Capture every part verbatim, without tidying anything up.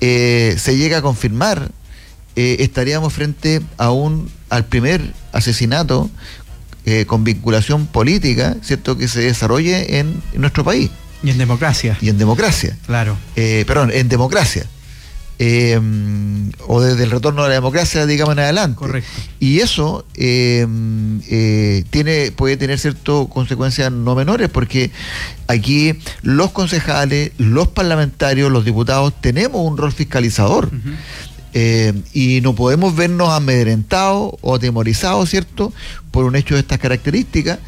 eh, se llega a confirmar, eh, estaríamos frente a un al primer asesinato eh, con vinculación política, ¿cierto?, que se desarrolle en, en nuestro país. Y en democracia. Y en democracia. Claro. Eh, perdón, en democracia. Eh, o desde el retorno a la democracia, digamos, en adelante. Correcto. Y eso eh, eh, tiene puede tener ciertas consecuencias no menores, porque aquí los concejales, los parlamentarios, los diputados tenemos un rol fiscalizador. Uh-huh. Eh, y no podemos vernos amedrentados o atemorizados, ¿cierto?, por un hecho de estas características,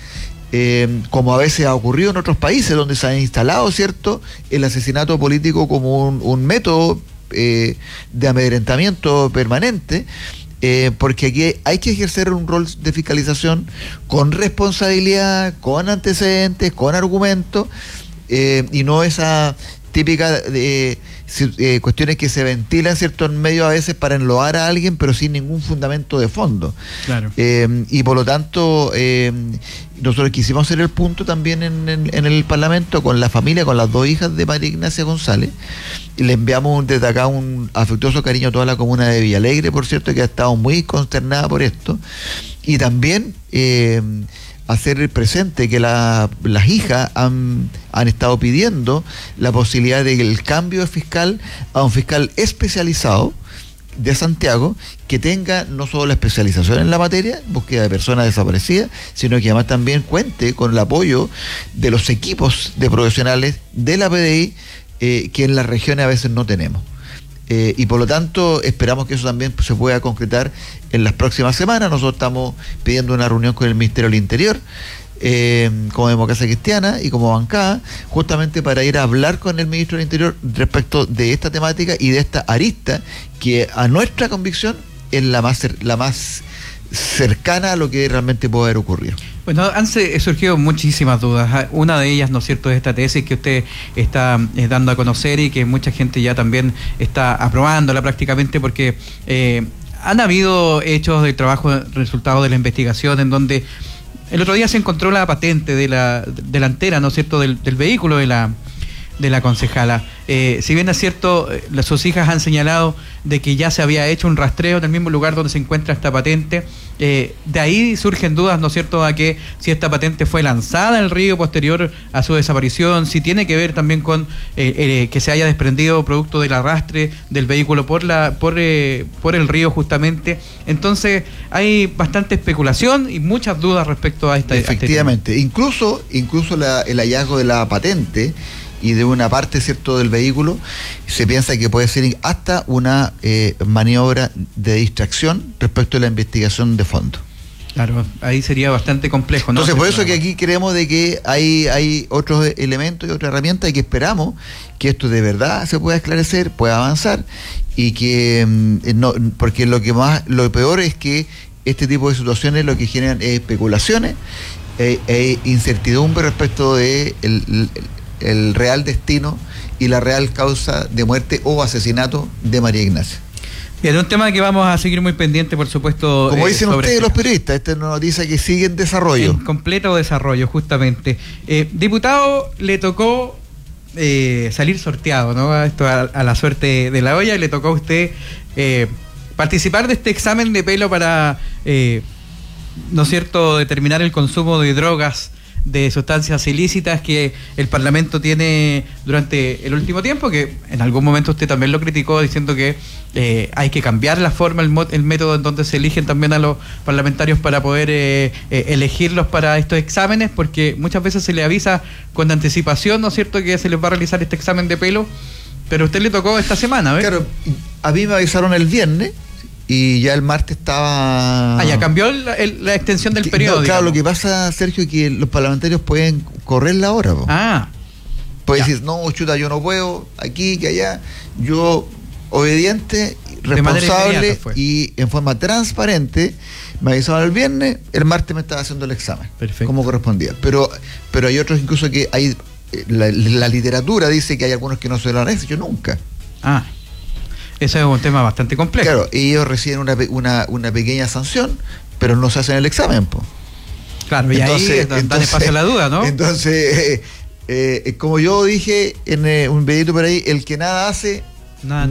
eh, como a veces ha ocurrido en otros países donde se ha instalado, ¿cierto?, el asesinato político como un, un método eh, de amedrentamiento permanente, eh, porque aquí hay que ejercer un rol de fiscalización con responsabilidad, con antecedentes, con argumentos, eh, y no esa típica de eh, cuestiones que se ventilan, ¿cierto?, en medio a veces para enloar a alguien, pero sin ningún fundamento de fondo. Claro. Eh, y por lo tanto, eh, nosotros quisimos hacer el punto también en, en, en el Parlamento con la familia, con las dos hijas de María Ignacia González, y le enviamos desde acá un afectuoso cariño a toda la comuna de Villalegre, por cierto, que ha estado muy consternada por esto, y también eh, hacer presente que la, las hijas han, han estado pidiendo la posibilidad del cambio de fiscal a un fiscal especializado de Santiago, que tenga no solo la especialización en la materia, búsqueda de personas desaparecidas, sino que además también cuente con el apoyo de los equipos de profesionales de la P D I, eh, que en las regiones a veces no tenemos. Eh, y por lo tanto esperamos que eso también se pueda concretar en las próximas semanas. Nosotros estamos pidiendo una reunión con el Ministerio del Interior, eh, como Democracia Cristiana y como bancada, justamente para ir a hablar con el Ministro del Interior respecto de esta temática y de esta arista que a nuestra convicción es la más, la más cercana a lo que realmente puede haber ocurrido. Bueno, han surgido muchísimas dudas. Una de ellas, ¿no es cierto?, es esta tesis que usted está eh, dando a conocer y que mucha gente ya también está aprobándola prácticamente, porque eh, han habido hechos de trabajo, resultados de la investigación, en donde el otro día se encontró la patente de la delantera, ¿no es cierto?, del, del vehículo de la de la concejala. Eh, si bien es cierto, las, sus hijas han señalado de que ya se había hecho un rastreo en el mismo lugar donde se encuentra esta patente, eh, de ahí surgen dudas, ¿no es cierto?, a que si esta patente fue lanzada al río posterior a su desaparición, si tiene que ver también con eh, eh, que se haya desprendido producto del arrastre del vehículo por la por eh, por el río justamente. Entonces hay bastante especulación y muchas dudas respecto a esta. Efectivamente, a este incluso incluso la, el hallazgo de la patente y de una parte, ¿cierto?, del vehículo, se piensa que puede ser hasta una eh, maniobra de distracción respecto a la investigación de fondo. Claro, ahí sería bastante complejo, ¿no? Entonces, por eso que aquí creemos de que hay, hay otros elementos y otras herramientas y que esperamos que esto de verdad se pueda esclarecer, pueda avanzar, y que eh, no, porque lo que más, lo peor es que este tipo de situaciones lo que generan es especulaciones e eh, eh, incertidumbre respecto de el, el el real destino y la real causa de muerte o asesinato de María Ignacia. Bien, un tema que vamos a seguir muy pendiente, por supuesto. Como eh, dicen ustedes este los periodistas, esta es una noticia que sigue en desarrollo. En completo desarrollo, justamente. Eh, diputado, le tocó eh, salir sorteado, ¿no? Esto a, a la suerte de la olla, y le tocó a usted eh, participar de este examen de pelo para, eh, ¿no es cierto?, determinar el consumo de drogas, de sustancias ilícitas que el Parlamento tiene durante el último tiempo, que en algún momento usted también lo criticó diciendo que eh, hay que cambiar la forma, el, el método en donde se eligen también a los parlamentarios para poder eh, eh, elegirlos para estos exámenes, porque muchas veces se le avisa con anticipación, ¿no es cierto?, que se les va a realizar este examen de pelo, pero a usted le tocó esta semana, ¿ves? Claro, a mí me avisaron el viernes y ya el martes estaba... Ah, ya cambió el, el, la extensión del que, periodo. No, claro, digamos. lo que pasa, Sergio, es que los parlamentarios pueden correr la hora. Po. Ah. Pueden decir, no, chuta, yo no puedo, aquí, que allá. Yo, obediente, responsable y en forma transparente, me avisaron el viernes, el martes me estaba haciendo el examen. Perfecto. Como correspondía. Pero, pero hay otros incluso que hay... La, la literatura dice que hay algunos que no se lo han hecho, yo nunca. Ah. Ese es un tema bastante complejo. Claro, ellos reciben una, una, una pequeña sanción, pero no se hacen el examen, po. Claro, y entonces, ahí dan entonces, espacio a la duda, ¿no? Entonces, eh, eh, como yo dije en eh, un videito por ahí, el que nada hace, nada